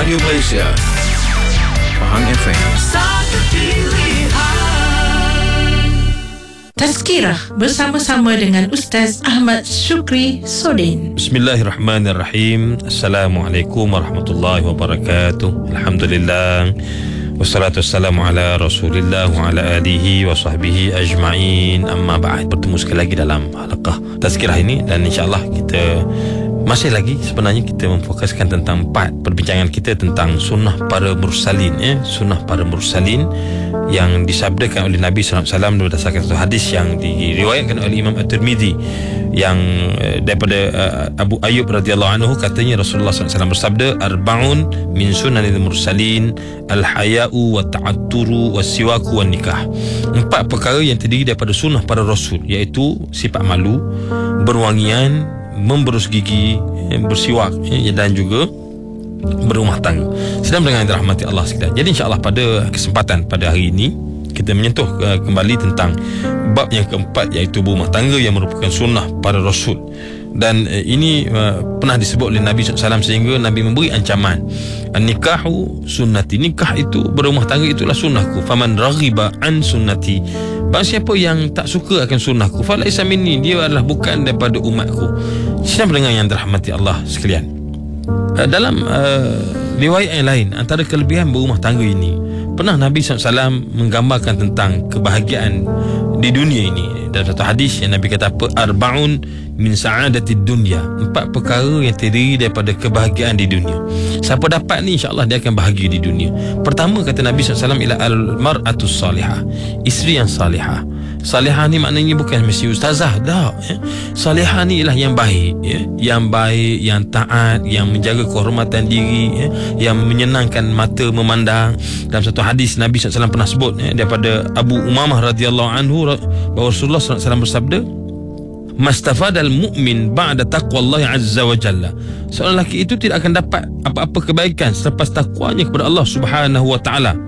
Radio Malaysia, Pahang FM. Satu pilihan. Tazkirah bersama-sama dengan Ustaz Ahmad Syukri Sodin. Bismillahirrahmanirrahim. Assalamualaikum warahmatullahi wabarakatuh. Alhamdulillah. Wassalatu wassalamu ala Rasulillah wa ala alihi wa sahbihi ajma'in. Amma ba'd. Bertemu sekali lagi dalam halaqah tazkirah ini, dan insyaAllah kita masih lagi sebenarnya kita memfokuskan tentang part perbincangan kita tentang sunnah para mursalin, sunnah para mursalin yang disabdakan oleh Nabi SAW berdasarkan satu hadis yang diriwayatkan oleh Imam At-Tirmidzi yang daripada Abu Ayyub radhiyallahu anhu, katanya Rasulullah SAW bersabda, arba'un min sunanil mursalin al-haya'u wa ta'atturu wa siwaku wa nikah. 4 perkara yang terdiri daripada sunnah para rasul, iaitu sifat malu, berwangian, memberus gigi, bersiwak, dan juga berumah tangga. Sedang dengan dirahmati Allah sekalian. Jadi insyaAllah pada kesempatan pada hari ini kita menyentuh kembali tentang bab yang keempat, iaitu berumah tangga yang merupakan sunnah para rasul. Dan ini pernah disebut oleh Nabi SAW sehingga Nabi memberi ancaman, an-nikahu sunnati, nikah itu, berumah tangga itulah sunnahku, faman raghiba an sunnati, barang siapa yang tak suka akan sunnahku, falaisa minni, dia adalah bukan daripada umatku. Sedang pendengar yang dirahmati Allah sekalian, dalam riwayat yang lain, antara kelebihan berumah tangga ini, pernah Nabi SAW menggambarkan tentang kebahagiaan di dunia ini. Dalam satu hadis yang Nabi kata apa? Arba'un min sa'adatid dunya, 4 perkara yang terdiri daripada kebahagiaan di dunia. Siapa dapat ni, insyaAllah dia akan bahagia di dunia. Pertama kata Nabi SAW, ila al-mar'atus salihah, isteri yang salihah. Salihah ni maknanya bukan mesti ustazah, dah, salihah ni ialah yang baik, yang baik, yang taat, yang menjaga kehormatan diri, yang menyenangkan mata memandang. Dalam satu hadis Nabi SAW pernah sebut daripada Abu Umamah radhiyallahu anhu bahawa Rasulullah SAW bersabda, mastafadal mu'min ba'da taqwallahi azza wa jalla, seorang lelaki itu tidak akan dapat apa-apa kebaikan selepas takwanya kepada Allah Subhanahu wa ta'ala,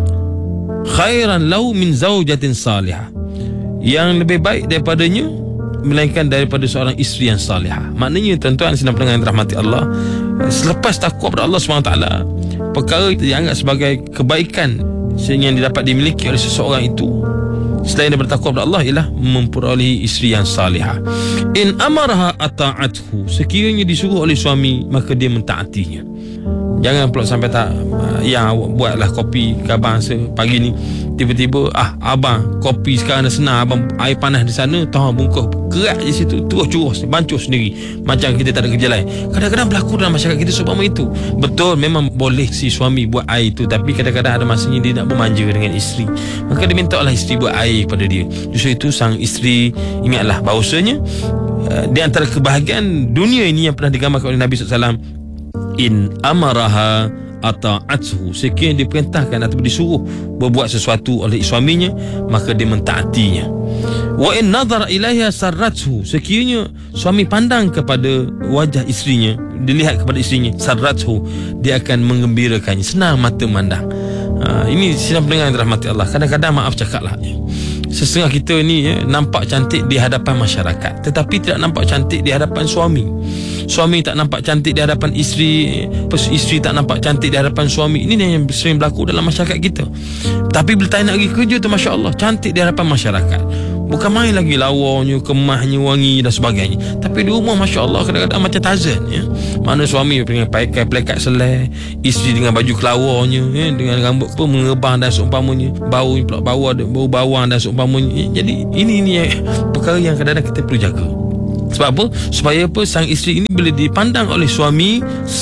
khairan lau min zawjatin salihah, yang lebih baik daripadanya melainkan daripada seorang isteri yang salihah. Maknanya tuan-tuan sedang pendengar yang dirahmati Allah, selepas takwa kepada Allah SWT, perkara yang dianggap sebagai kebaikan yang dapat dimiliki oleh seseorang itu selain daripada takwa kepada Allah ialah memperolehi isteri yang salihah. In amaraha ata'athu, sekiranya disuruh oleh suami maka dia mentaatinya. Jangan pula sampai tak, yang buatlah kopi ke abang pagi ni, tiba-tiba abang kopi sekarang dah senang, abang air panas di sana, tahu bungkus kerat di situ, terus curus bancuh sendiri macam kita tak ada kerja lain. Kadang-kadang berlaku dalam masyarakat kita seumpama itu. Betul, memang boleh si suami buat air itu, tapi kadang-kadang ada masanya dia nak bermanja dengan isteri, maka dia minta lah isteri buat air kepada dia. Justru itu sang isteri, ingatlah bahawasanya di antara kebahagiaan dunia ini yang pernah digambarkan oleh Nabi SAW, in amaraha ata'athu, sekiranya diperintahkan ataupun disuruh berbuat sesuatu oleh suaminya maka dia mentaatinya. Wa in nadhara ilaiha sarrathu, sekiranya suami pandang kepada wajah isterinya, dilihat kepada isterinya, sarrathu, dia akan menggembirakannya, senang mata memandang. Ini sedang pendengar yang dirahmati Allah. Kadang-kadang maaf cakaplah, setengah kita ni nampak cantik di hadapan masyarakat, tetapi tidak nampak cantik di hadapan suami. Suami tak nampak cantik di hadapan isteri, isteri tak nampak cantik di hadapan suami. Ini yang sering berlaku dalam masyarakat kita. Tapi bila tak nak pergi kerja tu, Masya Allah, cantik di hadapan masyarakat. Bukan main lagi lawanya, kemahnya, wangi dan sebagainya. Tapi di rumah Masya Allah kadang-kadang macam Tarzan, mana suami dengan pakai pelekat selai, isteri dengan baju kelawanya, dengan rambut pun mengebang dan seumpamanya, bau pula bau bawang dan seumpamanya. Jadi ini perkara yang kadang-kadang kita perlu jaga. Sebab apa? Supaya apa? Sang isteri ini bila dipandang oleh suami,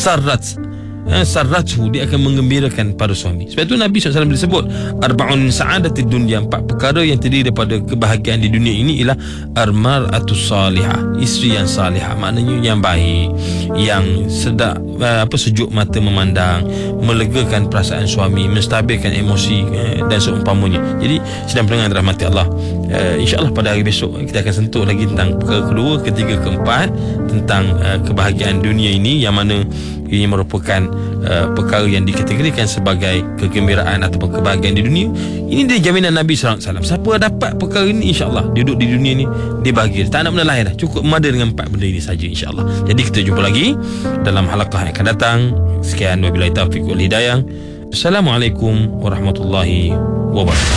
sarrathu, dia akan menggembirakan pada suami. Sebab itu Nabi SAW disebut arba'un sa'adatid dunya, 4 perkara yang terdiri daripada kebahagiaan di dunia ini ialah al-mar'atus salihah, isteri yang salihah, maknanya yang baik, yang sedap, sejuk mata memandang, melegakan perasaan suami, menstabilkan emosi dan seumpamanya. Jadi sedang pendengar dirahmati Allah, insyaAllah pada hari besok kita akan sentuh lagi tentang perkara kedua, ketiga, keempat tentang kebahagiaan dunia ini, yang mana ini merupakan perkara yang dikategorikan sebagai kegembiraan ataupun kebahagiaan di dunia. Ini dia jaminan Nabi SAW. Siapa dapat perkara ini, insyaAllah duduk di dunia ni dia bahagia, tak nak benda lain dah, cukup mada dengan 4 benda ini saja, insyaAllah. Jadi kita jumpa lagi dalam halaqah yang akan datang. Sekian, wabillahi taufiq wal hidayah. Assalamualaikum warahmatullahi wabarakatuh.